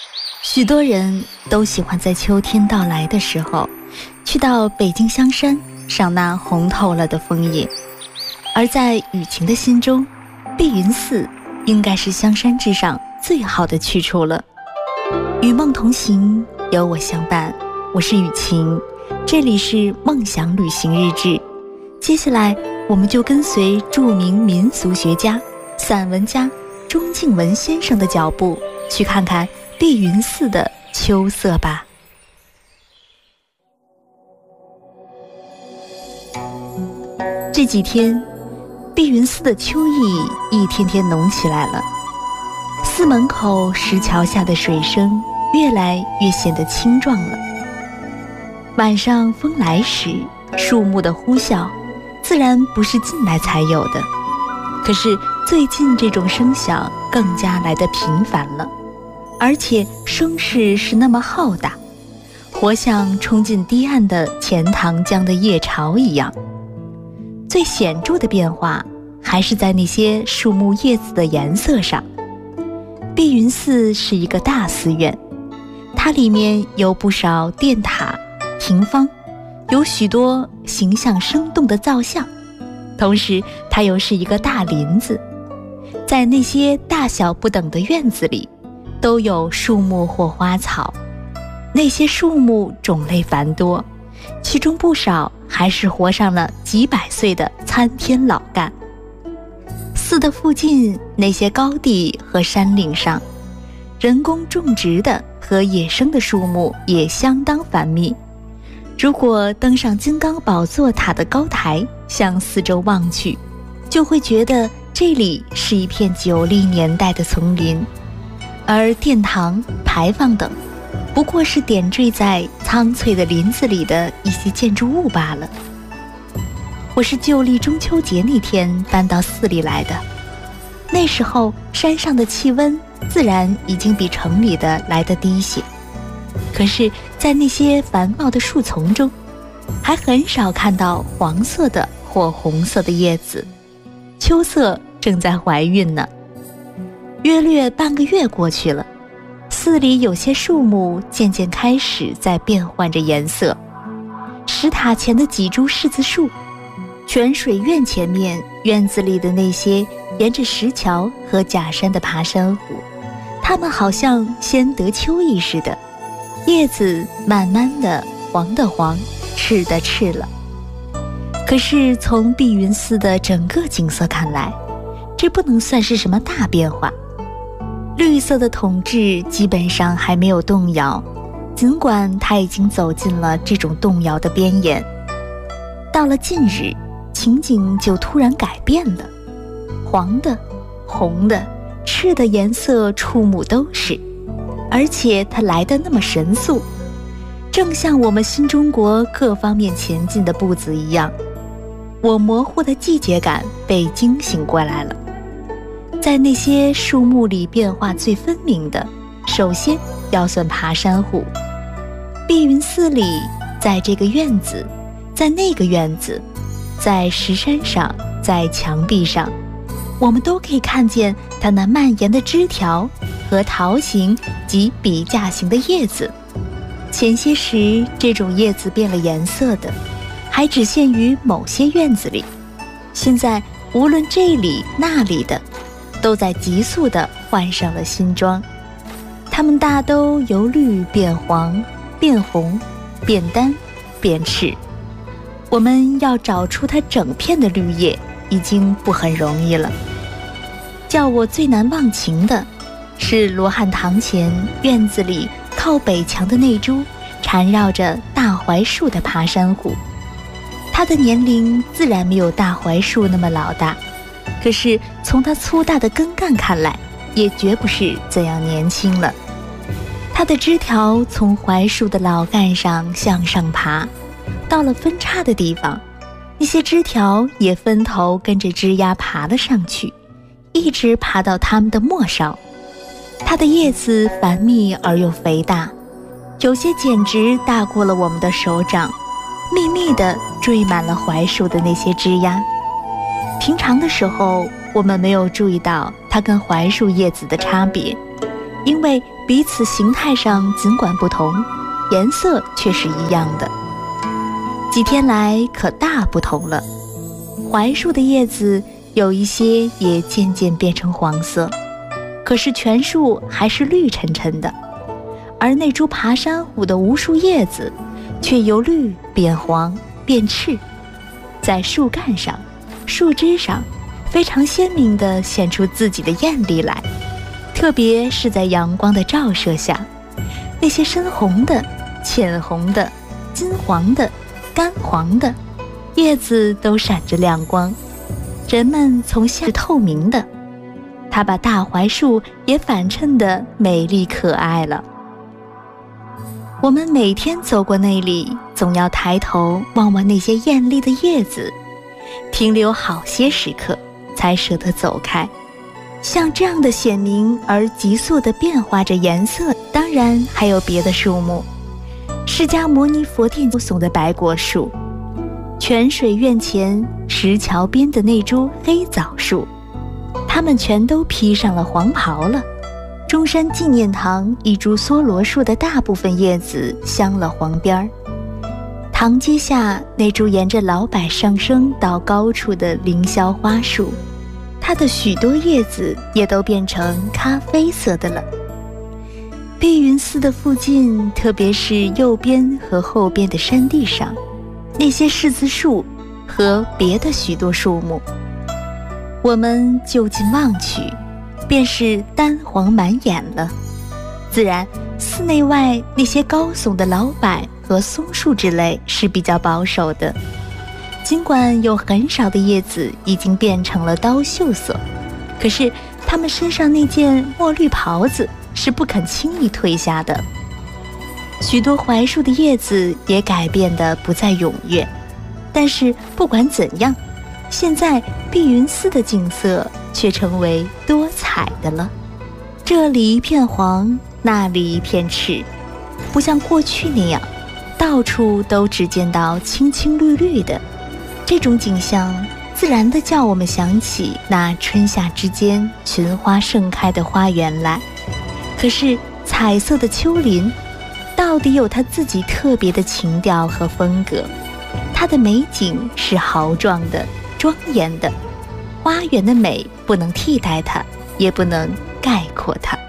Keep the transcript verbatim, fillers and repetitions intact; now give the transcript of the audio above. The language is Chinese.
许多人都喜欢在秋天到来的时候，去到北京香山赏那红透了的枫叶。而在雨晴的心中，碧云寺应该是香山之上最好的去处了。与梦同行，有我相伴，我是雨晴，这里是梦想旅行日志。接下来我们就跟随著名民俗学家、散文家钟敬文先生的脚步，去看看碧云寺的秋色吧。这几天，碧云寺的秋意一天天浓起来了。寺门口石桥下的水声越来越显得清壮了。晚上风来时，树木的呼啸自然不是近来才有的，可是最近这种声响更加来得频繁了，而且声势是那么浩大，活像冲进堤岸的钱塘江的夜潮一样。最显著的变化还是在那些树木叶子的颜色上。碧云寺是一个大寺院，它里面有不少殿塔、亭坊，有许多形象生动的造像，同时它又是一个大林子。在那些大小不等的院子里，都有树木或花草，那些树木种类繁多，其中不少还是活上了几百岁的参天老干。寺的附近那些高地和山岭上，人工种植的和野生的树木也相当繁密。如果登上金刚宝座塔的高台，向四周望去，就会觉得这里是一片九历年代的丛林，而殿堂、牌坊等不过是点缀在苍翠的林子里的一些建筑物罢了。我是旧历中秋节那天搬到寺里来的，那时候山上的气温自然已经比城里的来得低些，可是在那些繁茂的树丛中，还很少看到黄色的或红色的叶子，秋色正在怀孕呢。约略半个月过去了，寺里有些树木渐渐开始在变换着颜色。石塔前的几株柿子树，泉水院前面院子里的那些沿着石桥和假山的爬山虎，它们好像先得秋意似的，叶子慢慢的黄的黄，赤的赤了。可是从碧云寺的整个景色看来，这不能算是什么大变化。绿色的统治基本上还没有动摇，尽管它已经走进了这种动摇的边沿。到了近日，情景就突然改变了，黄的、红的、赤的颜色触目都是，而且它来得那么神速，正像我们新中国各方面前进的步子一样。我模糊的季节感被惊醒过来了。在那些树木里变化最分明的，首先要算爬山虎。碧云寺里，在这个院子，在那个院子，在石山上，在墙壁上，我们都可以看见它那蔓延的枝条和桃形及笔架形的叶子。前些时这种叶子变了颜色的，还只限于某些院子里，现在无论这里那里的，都在急速地换上了新装。它们大都由绿变黄，变红，变淡，变赤。我们要找出它整片的绿叶，已经不很容易了。叫我最难忘情的，是罗汉堂前院子里靠北墙的那株缠绕着大槐树的爬山虎。它的年龄自然没有大槐树那么老大，可是从它粗大的根干看来，也绝不是怎样年轻了。它的枝条从槐树的老干上向上爬，到了分叉的地方，一些枝条也分头跟着枝丫爬了上去，一直爬到它们的末梢。它的叶子繁密而又肥大，有些简直大过了我们的手掌，密密地缀满了槐树的那些枝丫。平常的时候，我们没有注意到它跟槐树叶子的差别，因为彼此形态上尽管不同，颜色却是一样的。几天来可大不同了，槐树的叶子有一些也渐渐变成黄色，可是全树还是绿沉沉的，而那株爬山虎的无数叶子却由绿变黄变赤，在树干上、树枝上非常鲜明地显出自己的艳丽来，特别是在阳光的照射下，那些深红的、浅红的、金黄的、干黄的叶子都闪着亮光，人们从下透明的，它把大槐树也反衬得美丽可爱了。我们每天走过那里，总要抬头望望那些艳丽的叶子，停留好些时刻，才舍得走开。像这样的显明而急速地变化着颜色，当然还有别的树木。释迦牟尼佛殿耸的白果树，泉水院前石桥边的那株黑枣树，它们全都披上了黄袍了。中山纪念堂一株梭罗树的大部分叶子镶了黄边儿，堂阶下那株沿着老柏上升到高处的凌霄花树，它的许多叶子也都变成咖啡色的了。碧云寺的附近，特别是右边和后边的山地上，那些柿子树和别的许多树木，我们就近望去，便是丹黄满眼了。自然寺内外那些高耸的老柏和松树之类是比较保守的，尽管有很少的叶子已经变成了刀锈色，可是它们身上那件墨绿袍子是不肯轻易褪下的。许多槐树的叶子也改变得不再踊跃，但是不管怎样，现在碧云寺的景色却成为多彩的了。这里一片黄，那里一片赤，不像过去那样到处都只见到青青绿绿的。这种景象自然地叫我们想起那春夏之间群花盛开的花园来。可是彩色的丘陵到底有它自己特别的情调和风格，它的美景是豪壮的、庄严的，花园的美不能替代它，也不能概括它。